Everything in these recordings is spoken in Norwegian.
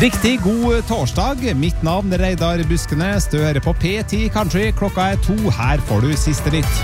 Riktig god torsdag. Mitt navn Reidar Buskenes. Du hører på P10 Country. Klokka 2. Her får du siste nytt.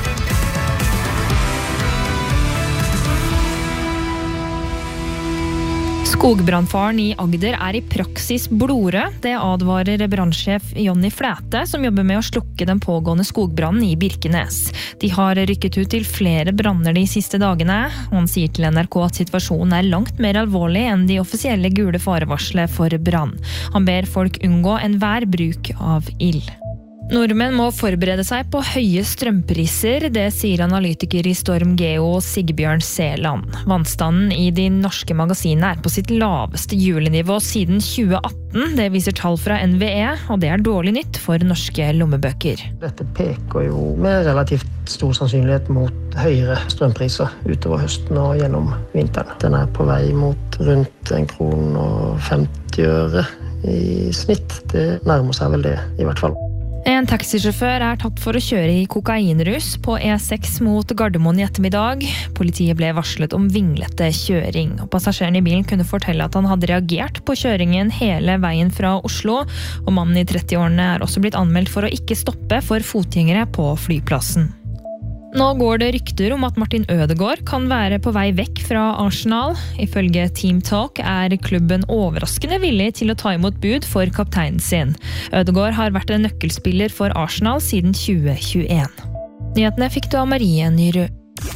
Skogbrannfaren i Agder i praksis blodrød. Det advarer brannsjef Jonny Flæte, som jobber med å slukke den pågående skogbrannen i Birkenes. De har rykket ut til flere branner de siste dagene. Han sier til NRK at situasjonen langt mer alvorlig enn de offisielle gule farevarsler for brann. Han ber folk unngå enhver bruk av ild. Nordmenn må forberede seg på høye strømpriser, det sier analytiker i Storm Geo Sigbjørn Seland. Vannstanden i de norske magasinene på sitt laveste julenivå siden 2018. Det viser tall fra NVE, og det dårlig nytt for norske lommebøker. Dette peker jo med relativt stor sannsynlighet mot høyere strømpriser utover høsten og gjennom vinteren. Den på vei mot rundt 1,50 kroner i snitt. Det nærmer seg vel det i hvert fall. En taxisjåfør tatt for å kjøre i kokainrus på E6 mot Gardermoen i ettermiddag. Politiet ble varslet om vinglete kjøring, og passasjeren i bilen kunne fortelle at han hadde reagert på kjøringen hele veien fra Oslo, og mannen i 30-årene også blitt anmeldt for å ikke stoppe for fotgjengere på flyplassen. Nå går det rykter om at Martin Ødegaard kan være på vei vekk fra Arsenal. Ifølge Team Talk klubben overraskende villig til å ta imot bud for kapteinen sin. Ødegaard har vært en nøkkelspiller for Arsenal siden 2021. Nyhetene fikk du av Marie Nyrud.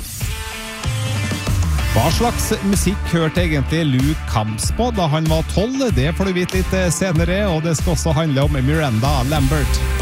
Hva slags musikk hørte egentlig Luke Combs på da han var 12? Det får du vite litt senere, og det skal også handle om Miranda Lambert.